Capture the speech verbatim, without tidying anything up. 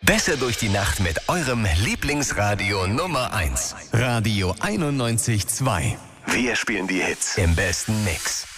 Besser durch die Nacht mit eurem Lieblingsradio Nummer eins. Radio einundneunzig Komma zwei. Wir spielen die Hits im besten Mix.